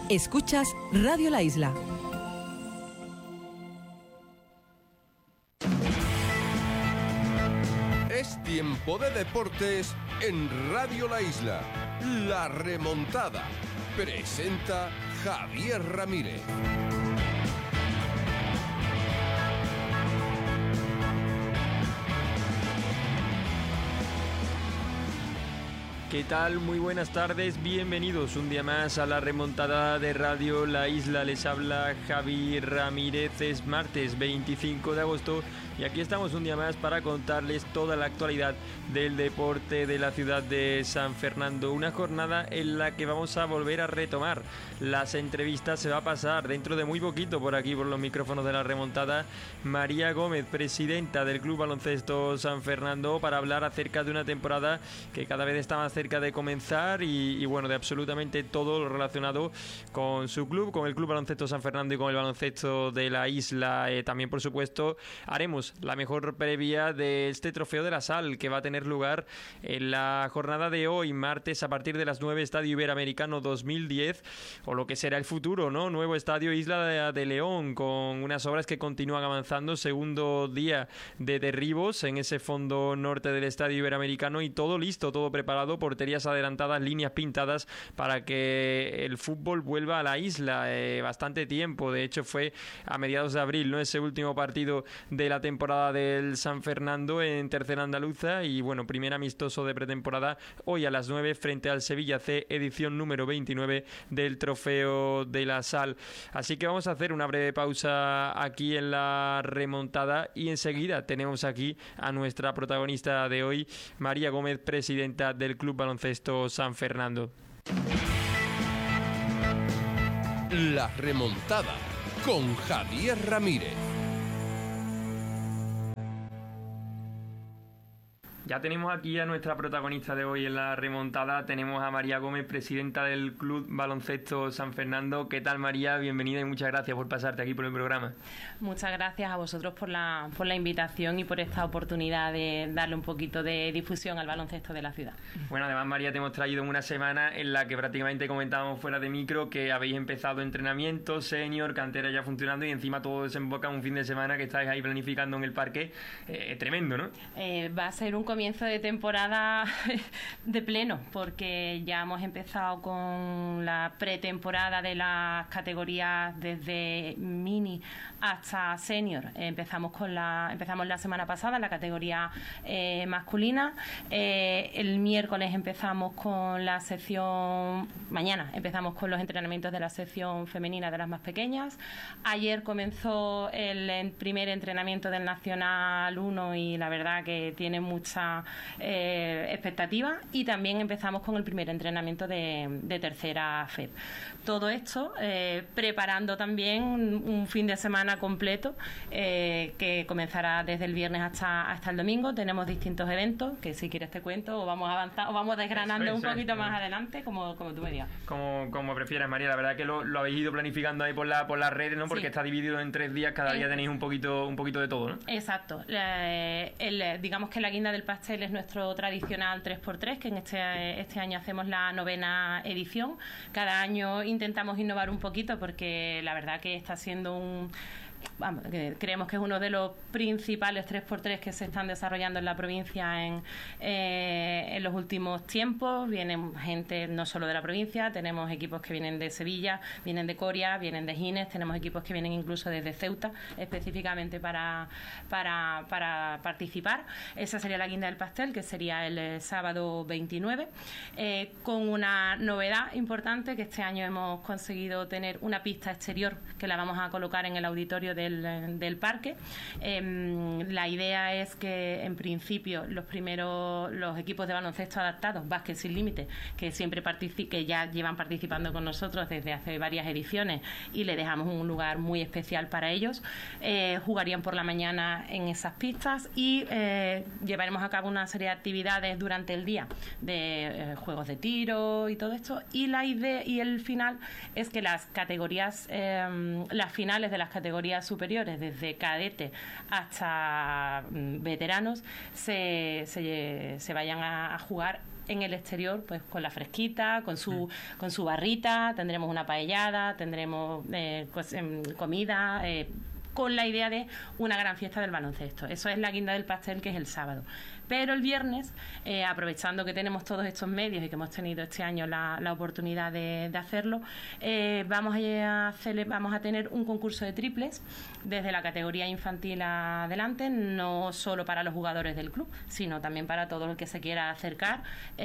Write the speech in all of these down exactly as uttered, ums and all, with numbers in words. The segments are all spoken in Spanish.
Escuchas Radio La Isla. Es tiempo de deportes en Radio La Isla. La Remontada. Presenta Javier Ramírez. ¿Qué tal? Muy buenas tardes, bienvenidos un día más a la remontada de Radio La Isla. Les habla Javi Ramírez. Es martes veinticinco de agosto y aquí estamos un día más para contarles toda la actualidad del deporte de la ciudad de San Fernando. Una jornada en la que vamos a volver a retomar las entrevistas. Se va a pasar dentro de muy poquito por aquí, por los micrófonos de la remontada, María Gómez, presidenta del Club Baloncesto San Fernando, para hablar acerca de una temporada que cada vez está más cerca de comenzar y, y bueno, de absolutamente todo lo relacionado con su club, con el Club Baloncesto San Fernando y con el baloncesto de la isla. Eh, también, por supuesto, haremos la mejor previa de este Trofeo de la Sal que va a tener lugar en la jornada de hoy, martes, a partir de las nueve, Estadio Iberoamericano dos mil diez, o lo que será el futuro, ¿no? Nuevo Estadio Isla de, de León, con unas obras que continúan avanzando, segundo día de derribos en ese fondo norte del Estadio Iberoamericano y todo listo, todo preparado, porterías adelantadas, líneas pintadas para que el fútbol vuelva a la isla. Eh, bastante tiempo, de hecho fue a mediados de abril, ¿no? Ese último partido de la temporada del San Fernando en tercera andaluza y bueno, primer amistoso de pretemporada hoy a las nueve frente al Sevilla C, edición número veintinueve del Trofeo de la Sal. Así que vamos a hacer una breve pausa aquí en la remontada y enseguida tenemos aquí a nuestra protagonista de hoy, María Gómez, presidenta del Club Baloncesto San Fernando. La Remontada con Javier Ramírez. Ya tenemos aquí a nuestra protagonista de hoy en la remontada. Tenemos a María Gómez, presidenta del Club Baloncesto San Fernando. ¿Qué tal, María? Bienvenida y muchas gracias por pasarte aquí por el programa. Muchas gracias a vosotros por la, por la invitación y por esta oportunidad de darle un poquito de difusión al baloncesto de la ciudad. Bueno, además, María, te hemos traído en una semana en la que prácticamente comentábamos fuera de micro que habéis empezado entrenamiento, senior, cantera ya funcionando y encima todo desemboca en un fin de semana que estáis ahí planificando en el parque. Eh, tremendo, ¿no? Eh, va a ser un comienzo de temporada de pleno, porque ya hemos empezado con la pretemporada de las categorías desde mini hasta senior. Empezamos con la empezamos la semana pasada en la categoría eh, masculina. Eh, el miércoles empezamos con la sección, mañana empezamos con los entrenamientos de la sección femenina de las más pequeñas. Ayer comenzó el primer entrenamiento del Nacional uno y la verdad que tiene mucha Eh, expectativa, y también empezamos con el primer entrenamiento de, de tercera F E P. Todo esto eh, preparando también un fin de semana completo eh, que comenzará desde el viernes hasta, hasta el domingo. Tenemos distintos eventos que si quieres te cuento o vamos a avanzar o vamos desgranando eso, un poquito eso, más eso. adelante como, como tú me digas. Como, como prefieras, María. La verdad que lo, lo habéis ido planificando ahí por, la, por las redes, ¿no? Porque sí, está dividido en tres días, cada eh, día tenéis un poquito, un poquito de todo, ¿no? Exacto. Eh, el, digamos que la guinda del pastel es nuestro tradicional tres por tres, que en este, este año hacemos la novena edición. Cada año intentamos innovar un poquito porque la verdad que está siendo un... Vamos, que creemos que es uno de los principales tres por tres que se están desarrollando en la provincia en, eh, en los últimos tiempos. Vienen gente no solo de la provincia, tenemos equipos que vienen de Sevilla, vienen de Coria, vienen de Gines, tenemos equipos que vienen incluso desde Ceuta específicamente para, para, para participar. Esa sería la guinda del pastel, que sería el eh, sábado veintinueve, eh, con una novedad importante, que este año hemos conseguido tener una pista exterior que la vamos a colocar en el auditorio Del, del parque. Eh, la idea es que en principio los primeros los equipos de baloncesto adaptados, Básquet Sin Límite, que siempre particip- que ya llevan participando con nosotros desde hace varias ediciones y le dejamos un lugar muy especial para ellos, eh, jugarían por la mañana en esas pistas y eh, llevaremos a cabo una serie de actividades durante el día de eh, juegos de tiro y todo esto, y la idea y el final es que las categorías eh, las finales de las categorías superiores, desde cadete hasta mm, veteranos, se, se, se vayan a, a jugar en el exterior, pues con la fresquita, con su, con su barrita, tendremos una paellada, tendremos eh, pues, eh, comida, eh, con la idea de una gran fiesta del baloncesto. Eso es la guinda del pastel, que es el sábado. Pero el viernes, eh, aprovechando que tenemos todos estos medios y que hemos tenido este año la, la oportunidad de, de hacerlo, eh, vamos, a hacerle, vamos a tener un concurso de triples desde la categoría infantil adelante, no solo para los jugadores del club, sino también para todo el que se quiera acercar,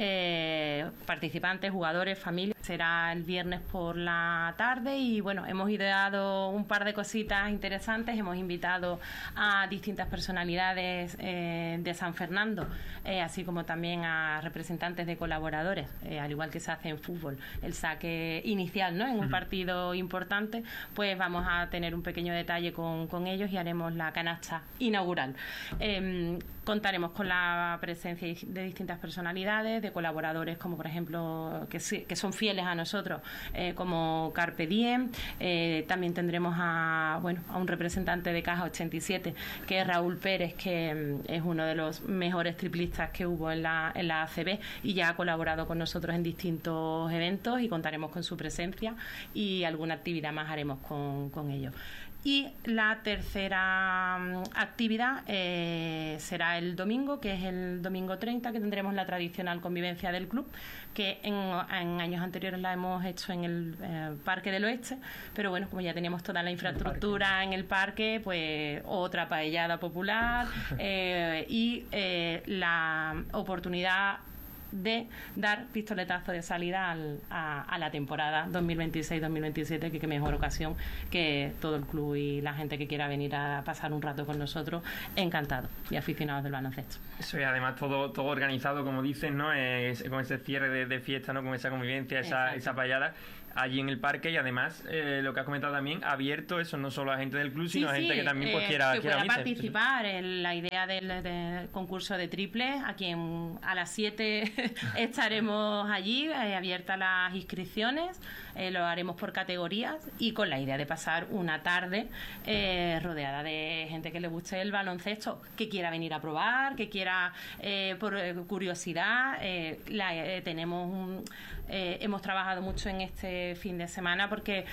eh, participantes, jugadores, familias. Será el viernes por la tarde y bueno, hemos ideado un par de cositas interesantes, hemos invitado a distintas personalidades eh, de San Fernando, Eh, así como también a representantes de colaboradores, eh, al igual que se hace en fútbol, el saque inicial, ¿no?, en un partido importante, pues vamos a tener un pequeño detalle con, con ellos y haremos la canasta inaugural. Eh, contaremos con la presencia de distintas personalidades, de colaboradores como por ejemplo que, que son fieles a nosotros, eh, como Carpe Diem. Eh, también tendremos a, bueno, a un representante de Caja ochenta y siete, que es Raúl Pérez, que mm, es uno de los mejores triplistas que hubo en la, en la A C B y ya ha colaborado con nosotros en distintos eventos y contaremos con su presencia y alguna actividad más haremos con, con ellos. Y la tercera um, actividad eh, será el domingo, que es el domingo treinta, que tendremos la tradicional convivencia del club, que en, en años anteriores la hemos hecho en el eh, Parque del Oeste, pero bueno, como ya teníamos toda la infraestructura en el parque, pues otra paellada popular eh, y eh, la oportunidad de dar pistoletazo de salida al, a, a la temporada dos mil veintiséis dos mil veintisiete, que qué mejor ocasión que todo el club y la gente que quiera venir a pasar un rato con nosotros, encantados y aficionados del baloncesto. Eso es, además todo todo organizado, como dicen, ¿no? Es, con ese cierre de, de fiesta, ¿no? Con esa convivencia, esa, esa payada allí en el parque y además eh, lo que has comentado también, abierto eso no solo a gente del club, sino sí, a gente sí, que también pues, quiera, eh, que quiera pueda unirse. participar en la idea del, del concurso de triple, a quien a las siete estaremos allí, eh, abiertas las inscripciones, eh, lo haremos por categorías y con la idea de pasar una tarde eh, rodeada de gente que le guste el baloncesto, que quiera venir a probar, que quiera eh, por eh, curiosidad. Eh, la, eh, tenemos un, eh, hemos trabajado mucho en este fin de semana porque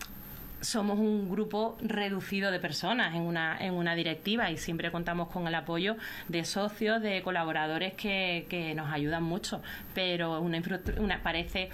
somos un grupo reducido de personas en una en una directiva y siempre contamos con el apoyo de socios, de colaboradores que, que nos ayudan mucho, pero una, una parece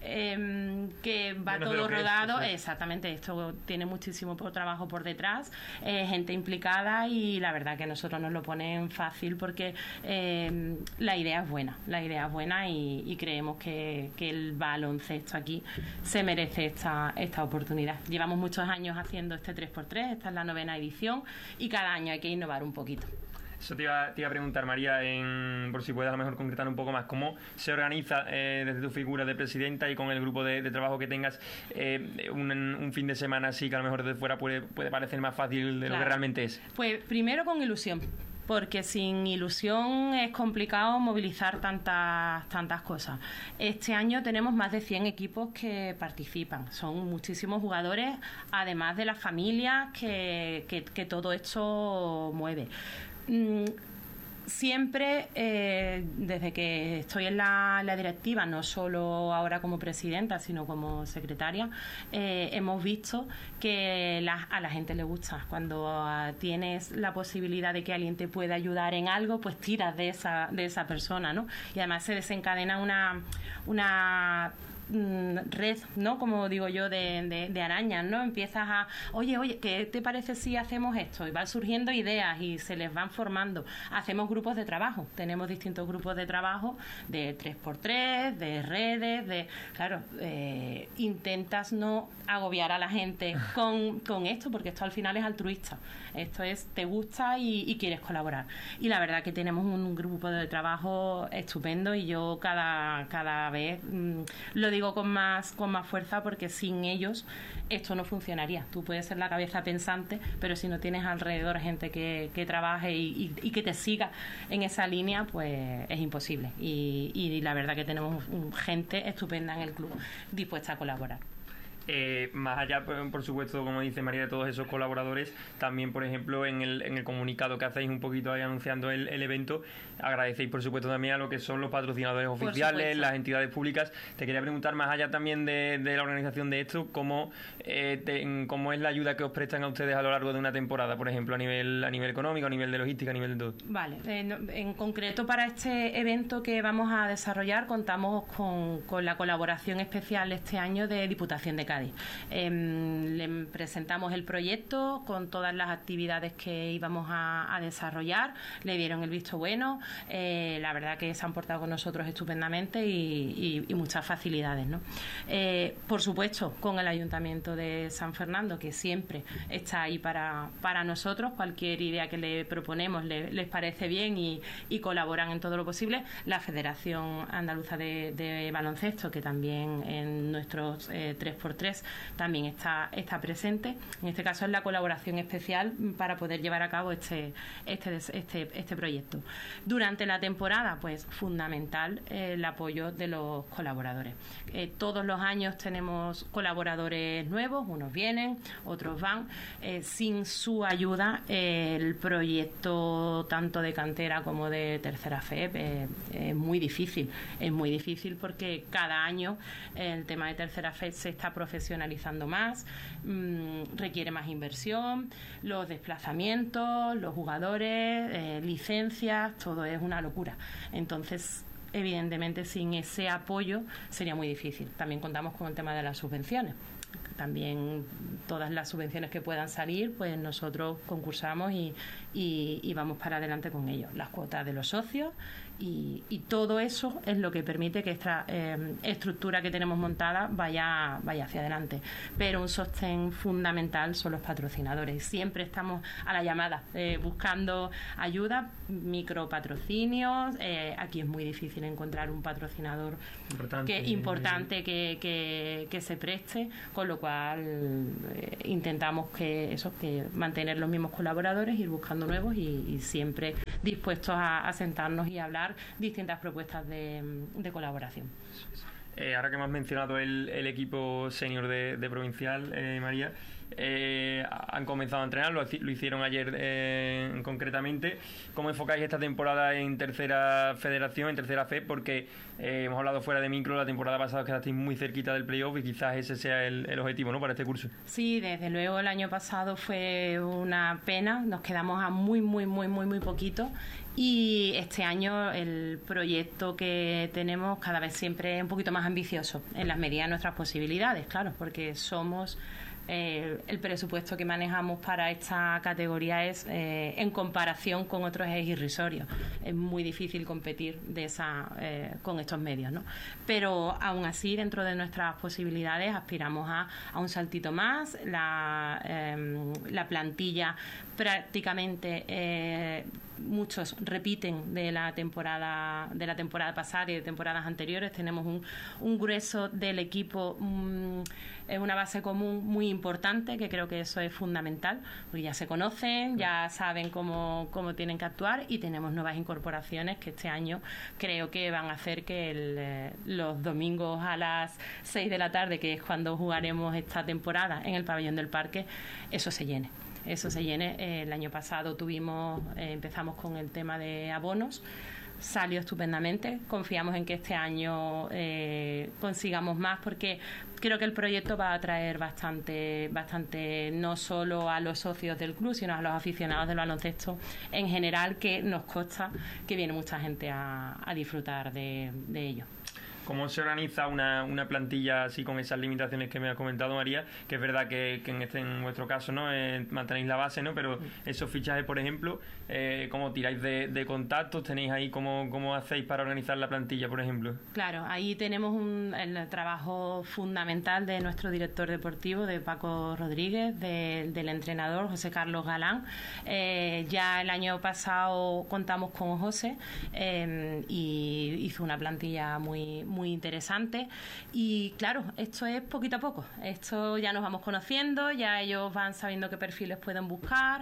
Eh, que va Menos todo rodado, es, sí. Exactamente, esto tiene muchísimo trabajo por detrás, eh, gente implicada y la verdad que a nosotros nos lo ponen fácil porque eh, la idea es buena, la idea es buena y, y creemos que, que el baloncesto aquí se merece esta, esta oportunidad. Llevamos muchos años haciendo este tres por tres, esta es la novena edición y cada año hay que innovar un poquito. Eso te iba, te iba a preguntar, María, en, por si puedes a lo mejor concretar un poco más, ¿cómo se organiza eh, desde tu figura de presidenta y con el grupo de, de trabajo que tengas eh, un, un fin de semana así que a lo mejor desde fuera puede, puede parecer más fácil de claro. lo que realmente es? Pues primero con ilusión, porque sin ilusión es complicado movilizar tantas tantas cosas. Este año tenemos más de cien equipos que participan, son muchísimos jugadores, además de las familias que, que, que todo esto mueve. Siempre, eh, desde que estoy en la, la directiva, no solo ahora como presidenta, sino como secretaria, eh, hemos visto que la, a la gente le gusta. Cuando uh, tienes la posibilidad de que alguien te pueda ayudar en algo, pues tiras de esa, de esa persona, ¿no? Y además se desencadena una... una red, ¿no? Como digo yo, de, de, de arañas, ¿no? Empiezas a, oye, oye, ¿qué te parece si hacemos esto? Y van surgiendo ideas y se les van formando. Hacemos grupos de trabajo, tenemos distintos grupos de trabajo de tres por tres, de redes, de... Claro, eh, intentas no agobiar a la gente con, con esto, porque esto al final es altruista. Esto es, te gusta y, y quieres colaborar. Y la verdad que tenemos un grupo de trabajo estupendo y yo cada, cada vez mmm, lo digo digo con más con más fuerza porque sin ellos esto no funcionaría. Tú puedes ser la cabeza pensante, pero si no tienes alrededor gente que, que trabaje y, y, y que te siga en esa línea, pues es imposible. Y, y la verdad que tenemos gente estupenda en el club dispuesta a colaborar. Eh, más allá, por, por supuesto, como dice María, de todos esos colaboradores, también, por ejemplo, en el, en el comunicado que hacéis un poquito ahí anunciando el, el evento, agradecéis, por supuesto, también a lo que son los patrocinadores oficiales, las entidades públicas. Te quería preguntar, más allá también de, de la organización de esto, ¿cómo, eh, te, cómo es la ayuda que os prestan a ustedes a lo largo de una temporada, por ejemplo, a nivel, a nivel económico, a nivel de logística, a nivel de todo? Vale, en, en concreto para este evento que vamos a desarrollar contamos con, con la colaboración especial este año de Diputación de Cádiz. Eh, le presentamos el proyecto con todas las actividades que íbamos a, a desarrollar, le dieron el visto bueno, eh, la verdad que se han portado con nosotros estupendamente y, y, y muchas facilidades, ¿no? Eh, por supuesto, con el Ayuntamiento de San Fernando, que siempre está ahí para, para nosotros, cualquier idea que le proponemos le, les parece bien y, y colaboran en todo lo posible. La Federación Andaluza de, de Baloncesto, que también en nuestros eh, tres por tres también está, está presente. En este caso es la colaboración especial para poder llevar a cabo este, este, este, este proyecto. Durante la temporada, pues fundamental eh, el apoyo de los colaboradores. Eh, todos los años tenemos colaboradores nuevos, unos vienen, otros van. Eh, sin su ayuda, eh, el proyecto tanto de cantera como de tercera F E P eh, es muy difícil. Es muy difícil porque cada año eh, el tema de tercera F E P se está profesionalizando más, mmm, requiere más inversión, los desplazamientos, los jugadores, eh, licencias, todo es una locura. Entonces, evidentemente, sin ese apoyo sería muy difícil. También contamos con el tema de las subvenciones. También todas las subvenciones que puedan salir, pues nosotros concursamos y, y, y vamos para adelante con ellos. Las cuotas de los socios y, y todo eso es lo que permite que esta eh, estructura que tenemos montada vaya, vaya hacia adelante. Pero un sostén fundamental son los patrocinadores. Siempre estamos a la llamada, eh, buscando ayuda, micropatrocinios. Eh, aquí es muy difícil encontrar un patrocinador importante que, importante que, que, que se preste, con lo cual eh, intentamos que eso, que mantener los mismos colaboradores, ir buscando nuevos y, y siempre dispuestos a, a sentarnos y a hablar distintas propuestas de, de colaboración. Eh, ahora que me has mencionado el, el equipo senior de, de Provincial, eh, María, eh, han comenzado a entrenar, lo, lo hicieron ayer eh, concretamente. ¿Cómo enfocáis esta temporada en tercera federación, en tercera F E P? Porque eh, hemos hablado fuera de micro, la temporada pasada quedasteis muy cerquita del playoff y quizás ese sea el, el objetivo, ¿no?, para este curso. Sí, desde luego el año pasado fue una pena, nos quedamos a muy, muy, muy, muy, muy poquito. Y este año el proyecto que tenemos cada vez siempre es un poquito más ambicioso, en las medidas de nuestras posibilidades, claro, porque somos... Eh, el presupuesto que manejamos para esta categoría es, eh, en comparación con otros, es irrisorio. Es muy difícil competir de esa, eh, con estos medios, ¿no? Pero aún así, dentro de nuestras posibilidades, aspiramos a, a un saltito más. La, eh, la plantilla prácticamente eh, muchos repiten de la temporada de la temporada pasada y de temporadas anteriores. Tenemos un, un grueso del equipo, um, es una base común muy importante, que creo que eso es fundamental, porque ya se conocen, ya saben cómo, cómo tienen que actuar, y tenemos nuevas incorporaciones que este año creo que van a hacer que el, eh, los domingos a las seis de la tarde, que es cuando jugaremos esta temporada en el pabellón del Parque, eso se llene. Eso se llene. Eh, el año pasado tuvimos, eh, empezamos con el tema de abonos, salió estupendamente. Confiamos en que este año eh, consigamos más, porque creo que el proyecto va a atraer bastante, bastante no solo a los socios del club, sino a los aficionados del baloncesto en general, que nos consta que viene mucha gente a, a disfrutar de, de ello. ¿Cómo se organiza una, una plantilla así con esas limitaciones que me ha comentado María? Que es verdad que, que en este en vuestro caso, ¿no?, eh, mantenéis la base, ¿no? Pero esos fichajes, por ejemplo, eh, ¿cómo tiráis de, de contactos? ¿Tenéis ahí cómo, cómo hacéis para organizar la plantilla, por ejemplo? Claro, ahí tenemos un, el trabajo fundamental de nuestro director deportivo, de Paco Rodríguez, de, del entrenador José Carlos Galán. Eh, ya el año pasado contamos con José eh, y hizo una plantilla muy, muy muy interesante, y claro, esto es poquito a poco, esto ya nos vamos conociendo, ya ellos van sabiendo qué perfiles pueden buscar,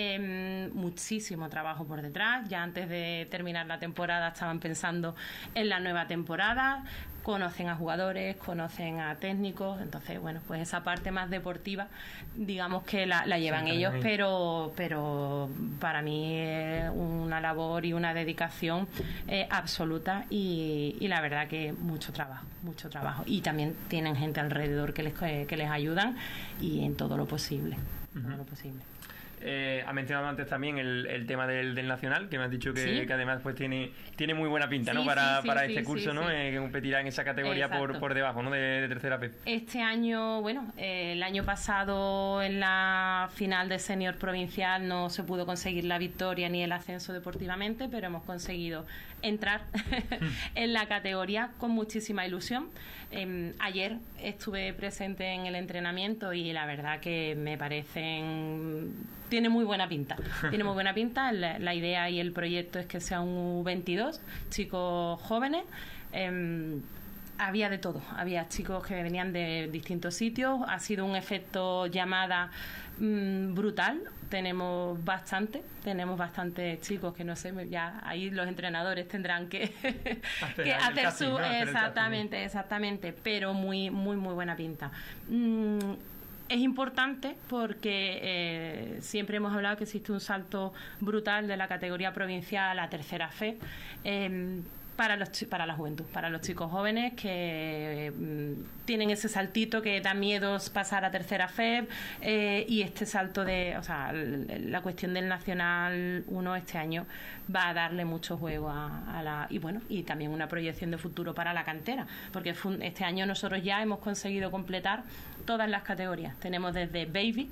eh, muchísimo trabajo por detrás, ya antes de terminar la temporada estaban pensando en la nueva temporada, conocen a jugadores, conocen a técnicos, entonces, bueno, pues esa parte más deportiva, digamos que la, la llevan sí, ellos, pero, pero para mí es una labor y una dedicación eh, absoluta y, y la verdad que mucho trabajo, mucho trabajo. Y también tienen gente alrededor que les, que les ayudan y en todo lo posible, uh-huh. todo lo posible. Eh, ha mencionado antes también el, el tema del, del Nacional, que me has dicho que, ¿sí? que además pues tiene tiene muy buena pinta, sí, ¿no? Para, sí, sí, para sí, este curso, sí, ¿no? Sí. Eh, que competirá en esa categoría por, por debajo, ¿no? De, de tercera P. Este año, bueno, eh, el año pasado en la final de senior provincial no se pudo conseguir la victoria ni el ascenso deportivamente, pero hemos conseguido entrar en la categoría con muchísima ilusión. Eh, ayer estuve presente en el entrenamiento y la verdad que me parecen... tiene muy buena pinta, tiene muy buena pinta. La, la idea y el proyecto es que sea un U veintidós, chicos jóvenes. Eh, había de todo, había chicos que venían de distintos sitios, ha sido un efecto llamada mmm, brutal. Tenemos bastante, tenemos bastantes chicos que no sé, ya ahí los entrenadores tendrán que, que hacer casting, su... ¿no? Exactamente, exactamente, pero muy, muy, muy buena pinta. Mm, Es importante porque eh, siempre hemos hablado que existe un salto brutal de la categoría provincial a tercera F eh, para los para la juventud, para los chicos jóvenes que eh, tienen ese saltito que da miedo pasar a tercera F eh, y este salto de, o sea, la cuestión del Nacional uno este año va a darle mucho juego a, a la y bueno y también una proyección de futuro para la cantera, porque este año nosotros ya hemos conseguido completar todas las categorías. Tenemos desde baby,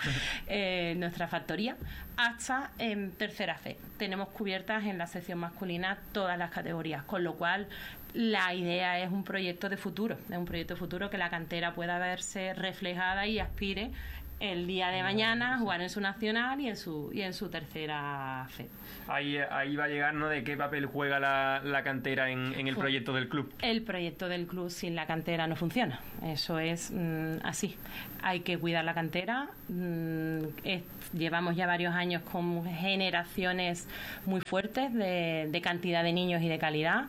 eh, nuestra factoría, hasta en tercera F. Tenemos cubiertas en la sección masculina todas las categorías, con lo cual la idea es un proyecto de futuro, es un proyecto de futuro que la cantera pueda verse reflejada y aspire el día de mañana a jugar en su nacional y en su y en su tercera F. Ahí, ahí va a llegar, ¿no? ¿De qué papel juega la, la cantera en, en el proyecto del club? El proyecto del club sin la cantera no funciona. Eso es mmm, así. Hay que cuidar la cantera. Mm, es, llevamos ya varios años con generaciones muy fuertes de, de cantidad de niños y de calidad.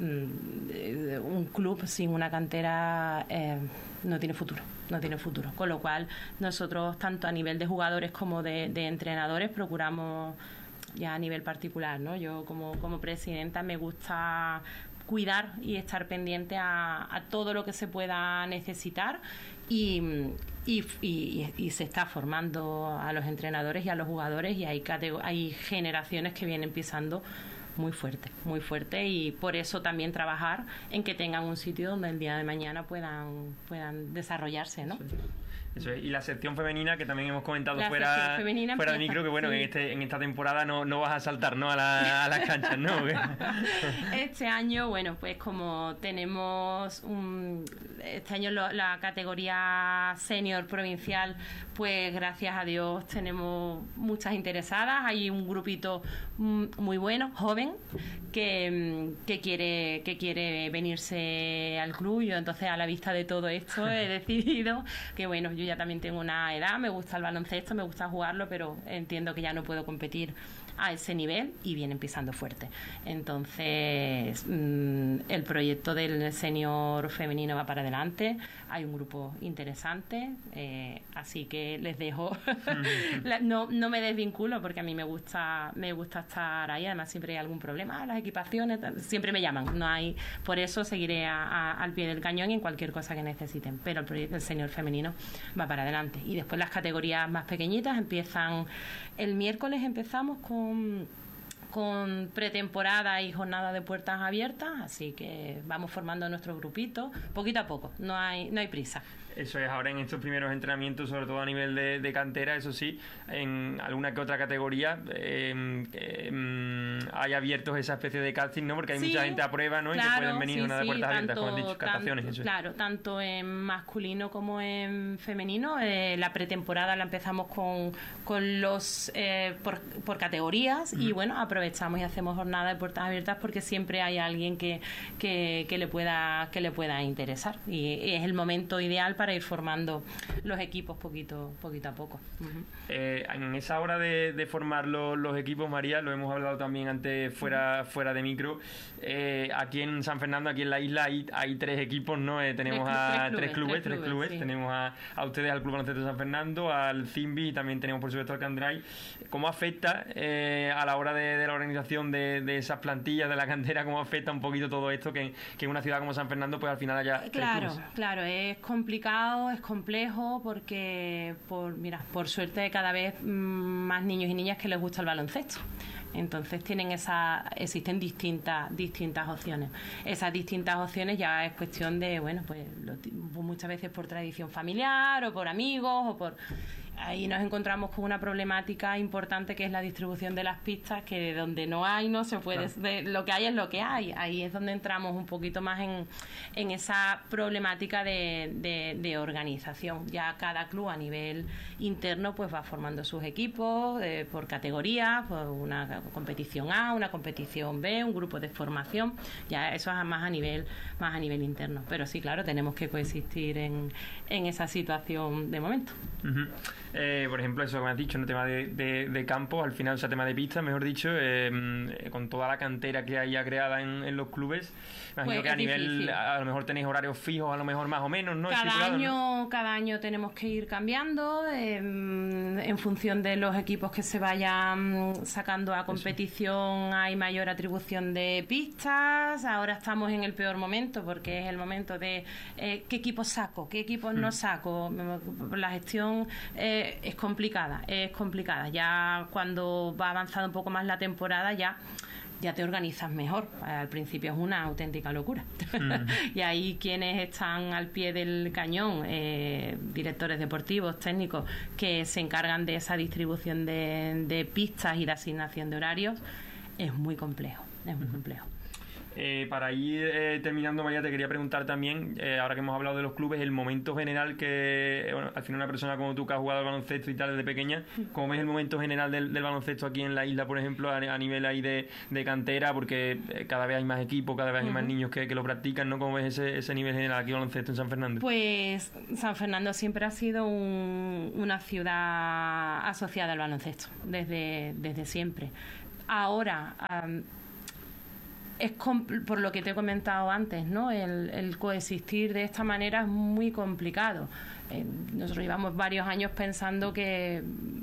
Mm, un club sin una cantera eh, no tiene futuro. no tiene futuro, con lo cual nosotros tanto a nivel de jugadores como de, de entrenadores procuramos ya a nivel particular, ¿no? Yo como, como presidenta me gusta cuidar y estar pendiente a, a todo lo que se pueda necesitar y, y, y, y se está formando a los entrenadores y a los jugadores y hay, hay generaciones que vienen pisando muy fuerte, muy fuerte y por eso también trabajar en que tengan un sitio donde el día de mañana puedan puedan desarrollarse, ¿no? Sí. Eso es. Y la sección femenina que también hemos comentado la fuera, fuera de micro que bueno, sí. en este en esta temporada no, no vas a saltar, ¿no? a, la, a las canchas, ¿no? Este año, bueno, pues como tenemos un, este año lo, la categoría senior provincial, pues gracias a Dios tenemos muchas interesadas, hay un grupito muy bueno, joven, que, que quiere que quiere venirse al club. Yo entonces a la vista de todo esto he decidido que bueno, yo ya también tengo una edad, me gusta el baloncesto, me gusta jugarlo, pero entiendo que ya no puedo competir a ese nivel y vienen pisando fuerte. Entonces mmm, el proyecto del senior femenino va para adelante, hay un grupo interesante, eh, así que les dejo la, no, no me desvinculo porque a mí me gusta me gusta estar ahí, además siempre hay algún problema, las equipaciones siempre me llaman, no hay, por eso seguiré a, a, al pie del cañón en cualquier cosa que necesiten, pero el proyecto del senior femenino va para adelante y después las categorías más pequeñitas empiezan el miércoles, empezamos con con pretemporada y jornada de puertas abiertas, así que vamos formando nuestro grupito poquito a poco, no hay no hay prisa. Eso es, ahora en estos primeros entrenamientos, sobre todo a nivel de, de cantera, eso sí, en alguna que otra categoría eh, eh, hay abiertos esa especie de casting, ¿no? Porque hay sí, mucha gente a prueba, ¿no? Claro, y que pueden venir sí, una de puertas sí, abiertas, tanto, como has dicho, captaciones. Tanto, eso es. Claro, tanto en masculino como en femenino. Eh, la pretemporada la empezamos con, con los eh, por, por categorías mm. y bueno, aprovechamos y hacemos jornada de puertas abiertas porque siempre hay alguien que, que, que le pueda que le pueda interesar y, y es el momento ideal para para ir formando los equipos poquito, poquito a poco. Uh-huh. Eh, en esa hora de, de formar los, los equipos, María, lo hemos hablado también antes fuera, fuera de micro, eh, aquí en San Fernando, aquí en la isla hay, hay tres equipos, ¿no? Eh, tenemos tres, a tres clubes, tres clubes, tres clubes, clubes sí. tenemos a, a ustedes, al Club Baloncesto San Fernando, al Zimbi y también tenemos por supuesto al Candray. ¿Cómo afecta eh, a la hora de, de la organización de, de esas plantillas de la cantera, cómo afecta un poquito todo esto que, que en una ciudad como San Fernando pues al final haya tres Claro, clubes? claro, es complicado, es complejo porque por mira, por suerte cada vez más niños y niñas que les gusta el baloncesto. Entonces tienen esa, existen distintas distintas opciones. Esas distintas opciones ya es cuestión de, bueno, pues lo, muchas veces por tradición familiar o por amigos o por ahí nos encontramos con una problemática importante que es la distribución de las pistas, que de donde no hay no se puede, claro. de, lo que hay es lo que hay. Ahí es donde entramos un poquito más en, en esa problemática de, de, de organización. Ya cada club a nivel interno pues va formando sus equipos eh, por categorías, por una competición A, una competición B, un grupo de formación. Ya eso es más a nivel más a nivel interno. Pero sí, claro, tenemos que coexistir en, en esa situación de momento. Uh-huh. Eh, por ejemplo, eso que me has dicho, en el tema de, de, de campo, al final, o sea, tema de pistas, mejor dicho, eh, con toda la cantera que hay ya creada en, en los clubes, imagino pues que a nivel, difícil. A lo mejor tenéis horarios fijos, a lo mejor más o menos, ¿no? Cada año, ¿no? Cada año tenemos que ir cambiando eh, en función de los equipos que se vayan sacando a competición. Eso. Hay mayor atribución de pistas. Ahora estamos en el peor momento porque es el momento de eh, qué equipos saco, qué equipos hmm. no saco. La gestión eh, es complicada, es complicada. Ya cuando va avanzando un poco más la temporada ya ya te organizas mejor. Al principio es una auténtica locura. Mm. Y ahí quienes están al pie del cañón, eh, directores deportivos, técnicos, que se encargan de esa distribución de, de pistas y de asignación de horarios, es muy complejo, es muy complejo. Eh, para ir eh, terminando, María, te quería preguntar también, eh, ahora que hemos hablado de los clubes, el momento general que, bueno, al final una persona como tú que has jugado al baloncesto y tal desde pequeña, ¿cómo ves el momento general del, del baloncesto aquí en la isla, por ejemplo, a, a nivel ahí de, de cantera? Porque eh, cada vez hay más equipos, cada vez hay uh-huh. más niños que, que lo practican, ¿no? ¿Cómo ves ese, ese nivel general aquí en baloncesto en San Fernando? Pues San Fernando siempre ha sido un, una ciudad asociada al baloncesto, desde, desde siempre. Ahora... Um, es compl- por lo que te he comentado antes, ¿no? El, el coexistir de esta manera es muy complicado. Eh, nosotros llevamos varios años pensando que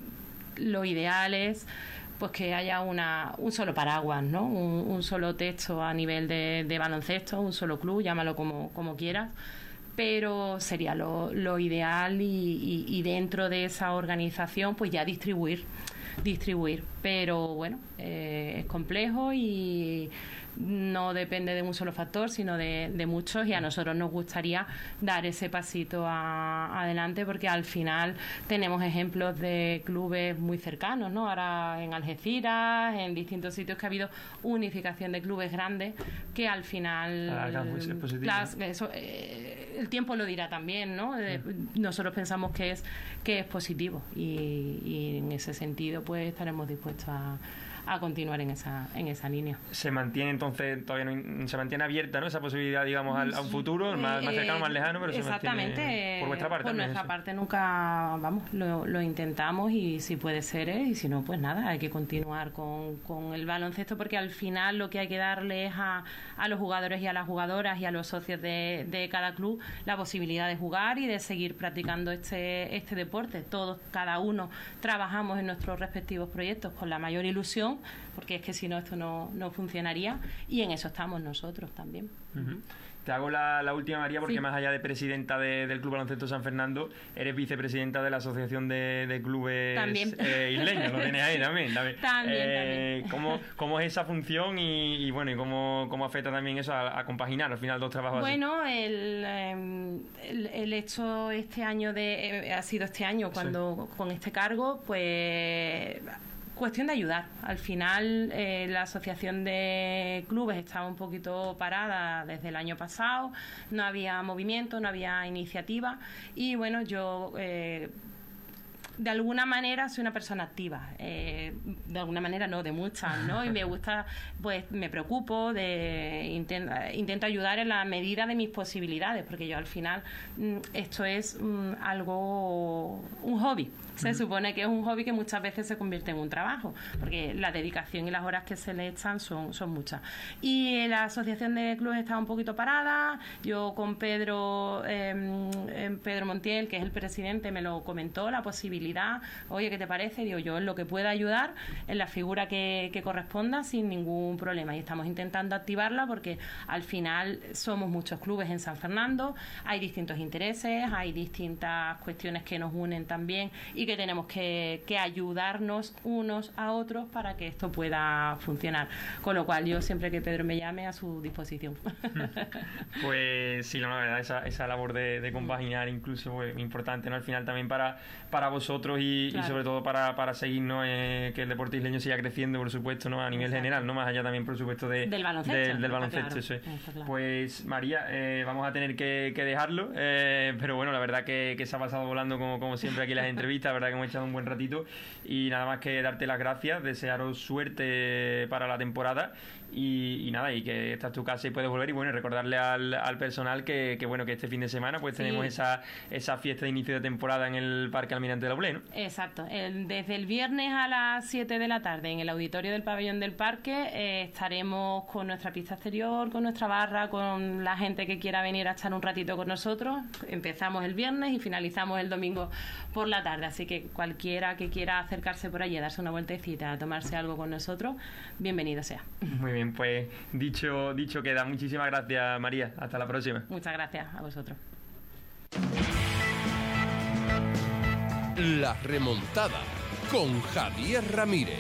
lo ideal es pues que haya una un solo paraguas, ¿no? Un, un solo texto a nivel de, de baloncesto, un solo club, llámalo como, como quieras, pero sería lo, lo ideal y, y, y dentro de esa organización pues ya distribuir distribuir, pero bueno, eh, es complejo y no depende de un solo factor, sino de, de muchos, y a nosotros nos gustaría dar ese pasito a, adelante, porque al final tenemos ejemplos de clubes muy cercanos, ¿no? Ahora en Algeciras, en distintos sitios que ha habido unificación de clubes grandes que al final ah, claro, es positivo. Claro, eso, eh, el tiempo lo dirá también, ¿no? Eh, nosotros pensamos que es que es positivo y, y en ese sentido pues estaremos dispuestos a a continuar en esa en esa línea. Se mantiene entonces, todavía no, se mantiene abierta, ¿no? Esa posibilidad, digamos, al, a un futuro, eh, más, más cercano, más lejano, pero exactamente, se mantiene por vuestra parte. Por nuestra eso. parte nunca, vamos, lo, lo intentamos y si puede ser, ¿eh? Y si no, pues nada, hay que continuar con, con el baloncesto, porque al final lo que hay que darle es a, a los jugadores y a las jugadoras y a los socios de, de cada club la posibilidad de jugar y de seguir practicando este, este deporte. Todos, cada uno, trabajamos en nuestros respectivos proyectos con la mayor ilusión, porque es que si no esto no, no funcionaría, y en eso estamos nosotros también. Uh-huh. Te hago la, la última, María, porque sí. más allá de presidenta de, del Club Baloncesto San Fernando, eres vicepresidenta de la Asociación de, de Clubes eh, Isleños, lo tienes ahí también. También, también, eh, también. ¿cómo, ¿Cómo es esa función y, y bueno, y cómo, cómo afecta también eso a, a compaginar al final dos trabajos bueno, así? el, el, el hecho este año de, eh, ha sido este año cuando sí. con este cargo, pues... cuestión de ayudar. Al final eh, la asociación de clubes estaba un poquito parada desde el año pasado, no había movimiento, no había iniciativa y bueno, yo eh, de alguna manera soy una persona activa, eh, de alguna manera no, de muchas, ¿no? Y me gusta, pues me preocupo, de intento, intento ayudar en la medida de mis posibilidades, porque yo al final mm, esto es mm, algo, un hobby. Se supone que es un hobby que muchas veces se convierte en un trabajo, porque la dedicación y las horas que se le echan son, son muchas. Y la asociación de clubes está un poquito parada. Yo con Pedro, eh, Pedro Montiel, que es el presidente, me lo comentó, la posibilidad. Oye, ¿qué te parece? Digo, yo en lo que pueda ayudar, en la figura que, que corresponda, sin ningún problema. Y estamos intentando activarla porque al final somos muchos clubes en San Fernando, hay distintos intereses, hay distintas cuestiones que nos unen también y que tenemos que, que ayudarnos unos a otros para que esto pueda funcionar. Con lo cual yo siempre que Pedro me llame, a su disposición. Pues sí, la verdad, esa, esa labor de, de compaginar incluso pues, importante, ¿no? Al final también para, para vosotros y, claro. y sobre todo para, para seguirnos, eh, que el deporte isleño siga creciendo, por supuesto, ¿no? A nivel Exacto. general, no más allá también, por supuesto, de, del baloncesto. De, del baloncesto, claro. eso es. Claro. Pues María, eh, vamos a tener que, que dejarlo, eh, pero bueno, la verdad que, que se ha pasado volando como, como siempre aquí las entrevistas, la verdad que hemos echado un buen ratito y nada más que darte las gracias, desearos suerte para la temporada y, y nada, y que esta es tu casa y puedes volver y bueno, recordarle al, al personal que, que bueno, que este fin de semana pues sí. tenemos esa, esa fiesta de inicio de temporada en el Parque Almirante de la U L E, ¿no? Exacto, el, desde el viernes a las siete de la tarde en el auditorio del pabellón del parque eh, estaremos con nuestra pista exterior, con nuestra barra, con la gente que quiera venir a echar un ratito con nosotros. Empezamos el viernes y finalizamos el domingo por la tarde, así que cualquiera que quiera acercarse por allí a darse una vueltecita, a tomarse algo con nosotros, bienvenido sea. Muy bien, pues dicho, dicho queda. Muchísimas gracias, María. Hasta la próxima. Muchas gracias a vosotros. La remontada con Javier Ramírez.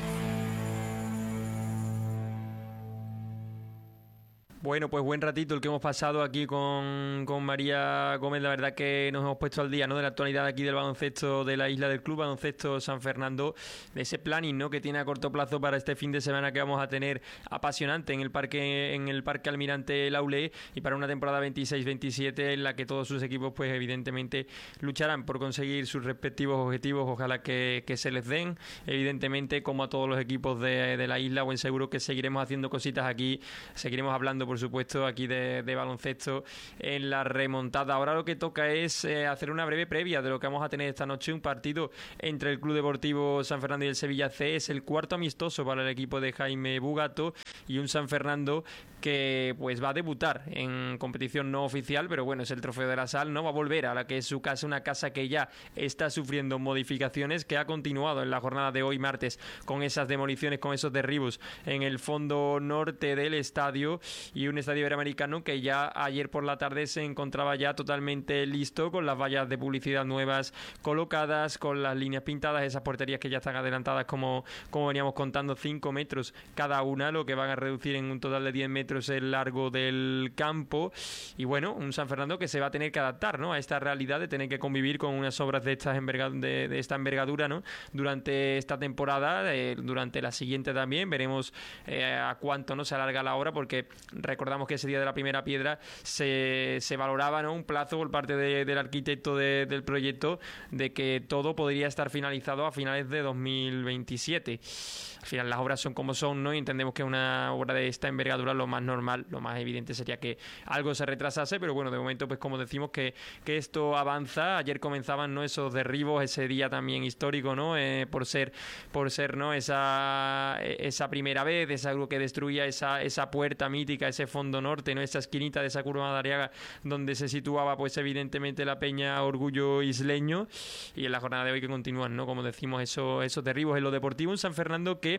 Bueno, pues buen ratito el que hemos pasado aquí con, con María Gómez. La verdad que nos hemos puesto al día, ¿no?, de la actualidad aquí del baloncesto de la isla del Club Baloncesto San Fernando, de ese planning, ¿no?, que tiene a corto plazo para este fin de semana que vamos a tener apasionante en el parque en el Parque Almirante la U L E y para una temporada veintiséis veintisiete en la que todos sus equipos pues evidentemente lucharán por conseguir sus respectivos objetivos. Ojalá que, que se les den, evidentemente, como a todos los equipos de, de la isla. Buen seguro que seguiremos haciendo cositas aquí, seguiremos hablando por supuesto aquí de, de baloncesto en la remontada. Ahora lo que toca es eh, hacer una breve previa de lo que vamos a tener esta noche, un partido entre el Club Deportivo San Fernando y el Sevilla C. Es el cuarto amistoso para el equipo de Jaime Bugato y un San Fernando que pues va a debutar en competición no oficial, pero bueno, es el Trofeo de la Sal, ¿no? Va a volver a la que es su casa, una casa que ya está sufriendo modificaciones, que ha continuado en la jornada de hoy martes con esas demoliciones, con esos derribos en el fondo norte del estadio, y un estadio iberoamericano que ya ayer por la tarde se encontraba ya totalmente listo, con las vallas de publicidad nuevas colocadas, con las líneas pintadas, esas porterías que ya están adelantadas como, como veníamos contando, cinco metros cada una, lo que van a reducir en un total de diez metros el largo del campo. Y bueno, un San Fernando que se va a tener que adaptar, ¿no?, a esta realidad de tener que convivir con unas obras de, estas enverga- de, de esta envergadura, ¿no?, durante esta temporada, eh, durante la siguiente también. Veremos eh, a cuánto no se alarga la obra, porque recordamos que ese día de la primera piedra se, se valoraba, ¿no?, un plazo por parte de, del arquitecto de, del proyecto de que todo podría estar finalizado a finales de dos mil veintisiete. Al final las obras son como son, ¿no?, y entendemos que una obra de esta envergadura lo más normal, lo más evidente sería que algo se retrasase, pero bueno, de momento pues como decimos que, que esto avanza. Ayer comenzaban, ¿no?, esos derribos, ese día también histórico, ¿no?, eh, por ser por ser no esa esa primera vez, esa algo que destruía esa esa puerta mítica, ese fondo norte, ¿no?, esa esquinita de esa curva de Ariaga donde se situaba pues evidentemente la peña Orgullo Isleño. Y en la jornada de hoy que continúan, ¿no?, como decimos, esos, esos derribos en lo deportivo. Un San Fernando que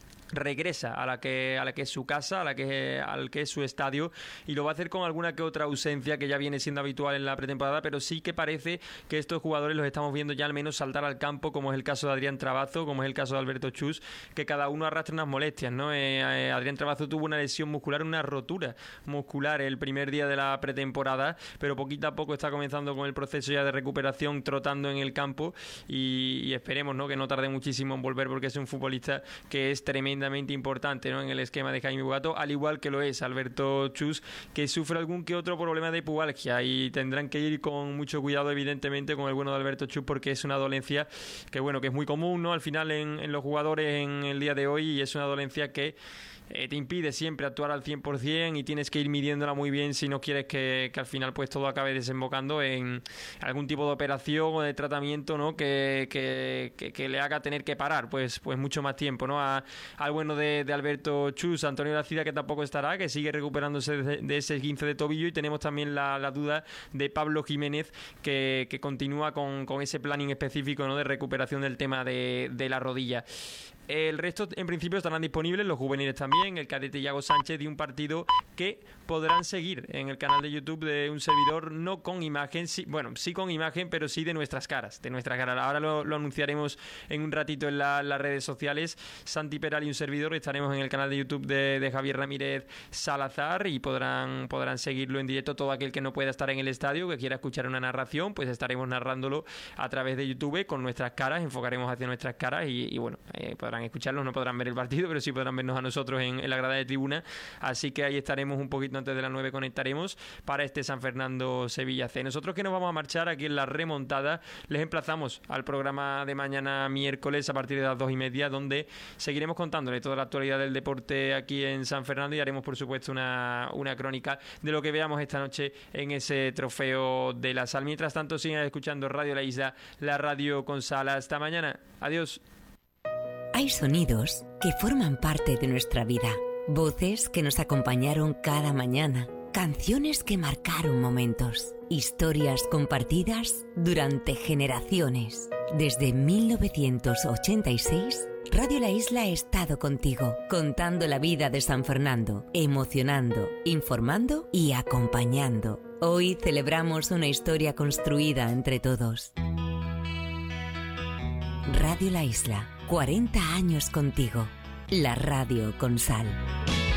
regresa a la que a la que es su casa, a la que al que es su estadio, y lo va a hacer con alguna que otra ausencia que ya viene siendo habitual en la pretemporada, pero sí que parece que estos jugadores los estamos viendo ya al menos saltar al campo, como es el caso de Adrián Trabazo, como es el caso de Alberto Chus, que cada uno arrastra unas molestias, ¿no? Eh, eh, Adrián Trabazo tuvo una lesión muscular, una rotura muscular el primer día de la pretemporada, pero poquito a poco está comenzando con el proceso ya de recuperación, trotando en el campo, y, y esperemos, ¿no?, que no tarde muchísimo en volver, porque es un futbolista que es tremendo tremendamente importante, ¿no?, en el esquema de Jaime Bugato, al igual que lo es Alberto Chus, que sufre algún que otro problema de pubalgia y tendrán que ir con mucho cuidado, evidentemente, con el bueno de Alberto Chus, porque es una dolencia que, bueno, que es muy común, ¿no?, al final en, en los jugadores en el día de hoy, y es una dolencia que Eh, te impide siempre actuar al cien por ciento y tienes que ir midiéndola muy bien si no quieres que, que al final pues todo acabe desembocando en algún tipo de operación o de tratamiento, ¿no?, que, que, que, que le haga tener que parar pues, pues mucho más tiempo, ¿no? A, al bueno de, de Alberto Chus, Antonio Lacida, que tampoco estará, que sigue recuperándose de, de ese esguince de tobillo, y tenemos también la, la duda de Pablo Jiménez, que, que continúa con, con ese planning específico, ¿no?, de recuperación del tema de, de la rodilla. El resto, en principio, estarán disponibles, los juveniles también, el cadete Iago Sánchez, de un partido que podrán seguir en el canal de YouTube de un servidor, no con imagen, sí, bueno, sí con imagen, pero sí de nuestras caras, de nuestras caras. Ahora lo, lo anunciaremos en un ratito en la, las redes sociales. Santi Peral y un servidor estaremos en el canal de YouTube de, de Javier Ramírez Salazar, y podrán, podrán seguirlo en directo. Todo aquel que no pueda estar en el estadio, que quiera escuchar una narración, pues estaremos narrándolo a través de YouTube con nuestras caras, enfocaremos hacia nuestras caras y, y bueno, eh, podrán escucharlos, no podrán ver el partido, pero sí podrán vernos a nosotros en, en la grada de tribuna, así que ahí estaremos un poquito antes de las nueve, conectaremos para este San Fernando Sevilla C. Nosotros, que nos vamos a marchar aquí en la remontada, les emplazamos al programa de mañana miércoles a partir de las dos y media, donde seguiremos contándole toda la actualidad del deporte aquí en San Fernando, y haremos por supuesto una, una crónica de lo que veamos esta noche en ese trofeo de la sal. Mientras tanto, sigan escuchando Radio La Isla, la radio con sal. Hasta mañana, adiós. Hay sonidos que forman parte de nuestra vida, voces que nos acompañaron cada mañana, canciones que marcaron momentos, historias compartidas durante generaciones. Desde mil novecientos ochenta y seis, Radio La Isla ha estado contigo, contando la vida de San Fernando, emocionando, informando y acompañando. Hoy celebramos una historia construida entre todos. Radio La Isla, cuarenta años contigo. La radio con sal.